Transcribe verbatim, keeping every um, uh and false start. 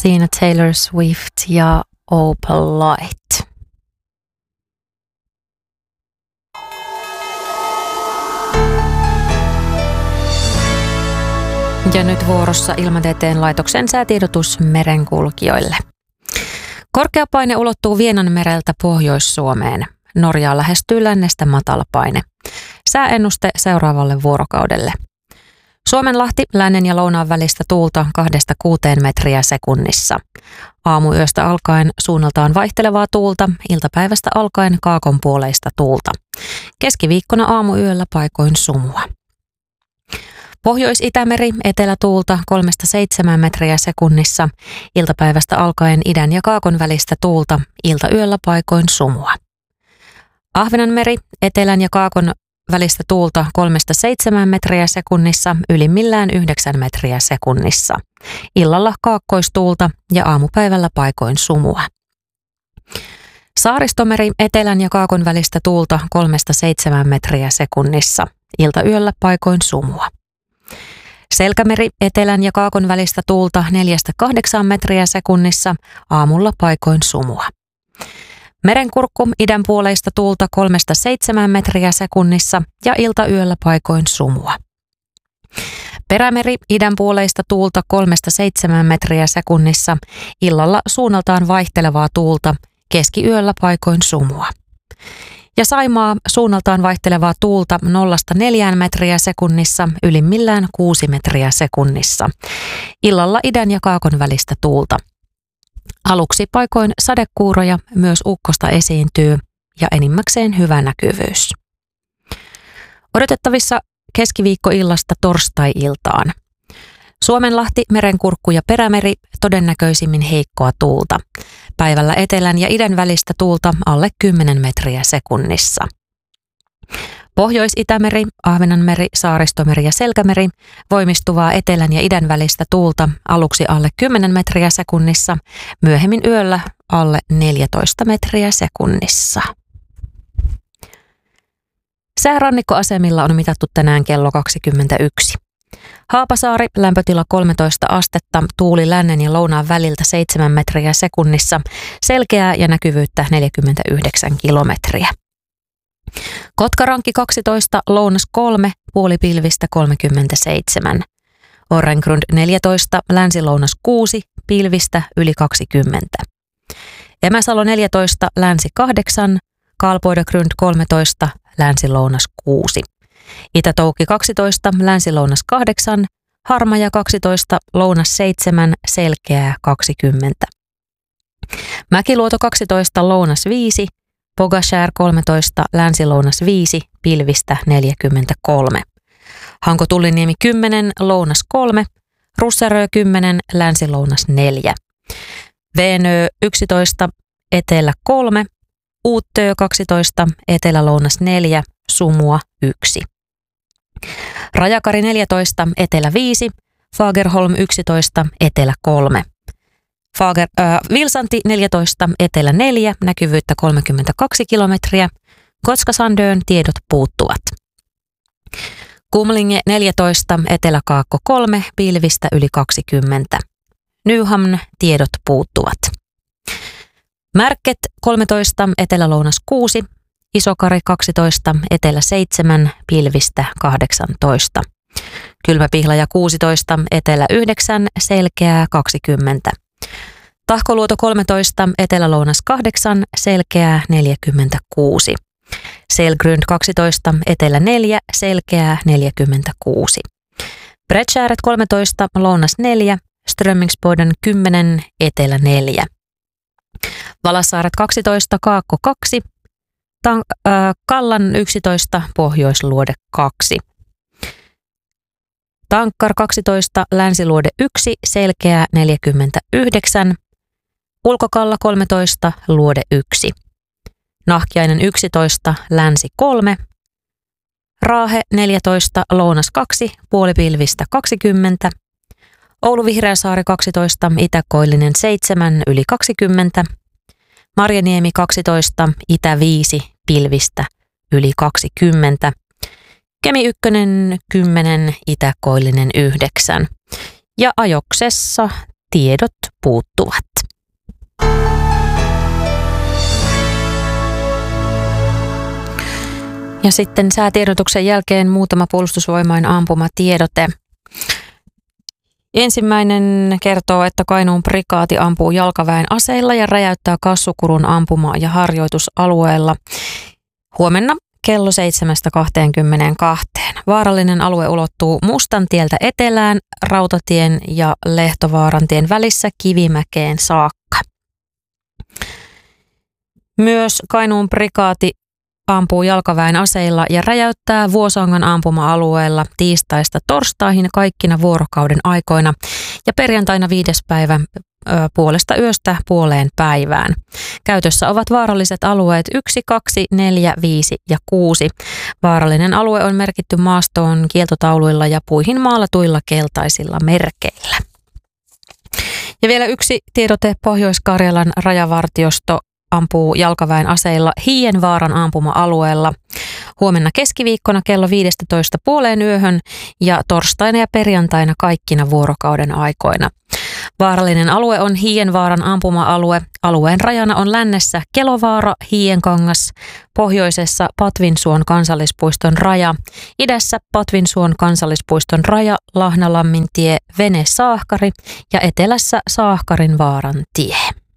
siinä Taylor Swift ja Opal Light. Ja nyt vuorossa Ilmatieteen laitoksen säätiedotus merenkulkijoille. Korkeapaine ulottuu Vienanmereltä Pohjois-Suomeen. Norjaa lähestyy lännestä matalapaine. Sääennuste seuraavalle vuorokaudelle. Suomenlahti lännen ja lounaan välistä tuulta kahdesta kuuteen metriä sekunnissa. Aamuyöstä alkaen suunnaltaan vaihtelevaa tuulta, iltapäivästä alkaen kaakonpuoleista tuulta. Keskiviikkona aamuyöllä paikoin sumua. Pohjois-Itämeri etelätuulta kolmesta seitsemään metriä sekunnissa, iltapäivästä alkaen idän ja kaakon välistä tuulta, iltayöllä paikoin sumua. Ahvenanmeri etelän ja kaakon välistä tuulta kolmesta seitsemään metriä sekunnissa, ylimmillään yhdeksän metriä sekunnissa. Illalla kaakkoistuulta ja aamupäivällä paikoin sumua. Saaristomeri etelän ja kaakon välistä tuulta kolmesta seitsemään metriä sekunnissa, iltayöllä paikoin sumua. Selkämeri etelän ja kaakon välistä tuulta neljästä kahdeksaan metriä sekunnissa, aamulla paikoin sumua. Merenkurkku idän puoleista tuulta kolmesta seitsemään metriä sekunnissa ja iltayöllä paikoin sumua. Perämeri idän puoleista tuulta kolmesta seitsemään metriä sekunnissa, illalla suunnaltaan vaihtelevaa tuulta, keskiyöllä paikoin sumua. Ja Saimaa suunnaltaan vaihtelevaa tuulta nollasta neljään metriä sekunnissa, ylimmillään kuusi metriä sekunnissa. Illalla idän ja kaakon välistä tuulta. Aluksi paikoin sadekuuroja, myös ukkosta esiintyy ja enimmäkseen hyvä näkyvyys. Odotettavissa keskiviikkoillasta torstai-iltaan. Suomenlahti, Merenkurkku ja Perämeri todennäköisimmin heikkoa tuulta. Päivällä etelän ja idän välistä tuulta alle kymmenen metriä sekunnissa. Pohjois-Itämeri, Ahvenanmeri, Saaristomeri ja Selkämeri voimistuvaa etelän ja idän välistä tuulta aluksi alle kymmenen metriä sekunnissa, myöhemmin yöllä alle neljätoista metriä sekunnissa. Säärannikkoasemilla on mitattu tänään kello kaksikymmentäyksi. Haapasaari, lämpötila kolmetoista astetta, tuuli lännen ja lounaan väliltä seitsemän metriä sekunnissa, selkeää ja näkyvyyttä neljäkymmentäyhdeksän kilometriä. Kotkarankki kaksitoista, lounas kolme, puolipilvistä kolmekymmentäseitsemän. Orrengrund neljätoista, länsi-lounas kuusi, pilvistä yli kaksikymmentä. Emäsalo neljätoista, länsi kahdeksan, Kaalpoidagrund kolmetoista, länsi-lounas kuusi. Itä-Toukki kaksitoista, länsi-lounas kahdeksan, Harmaja kaksitoista, lounas seitsemän, selkeää kaksikymmentä. Mäkiluoto kaksitoista, lounas viisi, Pogashär kolmetoista, länsi-lounas viisi, pilvistä neljäkymmentäkolme. Hanko-Tulliniemi kymmenen, lounas kolme, Russerö kymmenen, länsi-lounas neljä. Veenö yksitoista, etelä kolme, Uuttöö kaksitoista, etelä-lounas neljä, sumua yksi. Rajakari neljätoista, etelä viisi, Fagerholm yksitoista, etelä kolme. Fager, äh, Vilsanti neljätoista, etelä neljä, näkyvyyttä kolmekymmentäkaksi kilometriä. Koskasandöön tiedot puuttuvat. Kumlinge neljätoista, eteläkaakko kolme, pilvistä yli kaksikymmentä. Nyhamn tiedot puuttuvat. Märket kolmetoista, etelä-lounas kuusi, Isokari kaksitoista, etelä seitsemän, pilvistä kahdeksantoista. Kylmäpihlaja kuusitoista, etelä yhdeksän, selkeää kaksikymmentä. Tahkoluoto kolmetoista, etelä-lounas kahdeksan, selkeää neljäkymmentäkuusi. Selgrund kaksitoista, etelä neljä, selkeää neljäkymmentäkuusi. Bredshäret kolmetoista, lounas neljä, Strömmingsboden kymmenen, etelä neljä. Valassaaret kaksitoista, kaakko kaksi, Tan- äh, Kallan yksitoista, pohjoisluode kaksi. Tankkar kaksitoista, länsiluode yksi, selkeää neljäkymmentäyhdeksän. Ulkokalla kolmetoista, luode yksi. Nahkiainen yksitoista, länsi kolme. Raahe neljätoista, lounas kaksi, puolipilvistä kaksikymmentä. Oulu Vihreäsaari kaksitoista, Itäkoillinen seitsemän, yli kaksikymmentä. Marjaniemi kaksitoista, Itä viisi, pilvistä yli kaksikymmentä. Kemi ykkönen kymmenen, Itäkoillinen yhdeksän. Ja ajoksessa tiedot puuttuvat. Ja sitten säätiedotuksen jälkeen muutama Puolustusvoimain ampumatiedote. Ensimmäinen kertoo, että Kainuun prikaati ampuu jalkaväen aseilla ja räjäyttää Kassukurun ampuma- ja harjoitusalueella huomenna kello seitsemästä kahteenkymmeneenkahteen. Vaarallinen alue ulottuu Mustantieltä etelään, Rautatien ja Lehtovaarantien välissä Kivimäkeen saakka. Myös Kainuun prikaati ampuu jalkaväen aseilla ja räjäyttää Vuosangan ampuma-alueella tiistaista torstaihin kaikkina vuorokauden aikoina ja perjantaina viides päivä ö, puolesta yöstä puoleen päivään. Käytössä ovat vaaralliset alueet yksi, kaksi, neljä, viisi ja kuusi. Vaarallinen alue on merkitty maastoon kieltotauluilla ja puihin maalatuilla keltaisilla merkeillä. Ja vielä yksi tiedote: Pohjois-Karjalan rajavartiosto ampuu jalkaväen aseilla Hiienvaaran ampuma-alueella huomenna keskiviikkona kello viisitoista puoleen yöhön ja torstaina ja perjantaina kaikkina vuorokauden aikoina. Vaarallinen alue on Hiienvaaran ampuma-alue. Alueen rajana on lännessä Kelovaara, Hiienkangas, pohjoisessa Patvinsuon kansallispuiston raja, idässä Patvinsuon kansallispuiston raja, Lahnalammintie, Vene-Saahkari ja etelässä Saahkarin vaaran tie.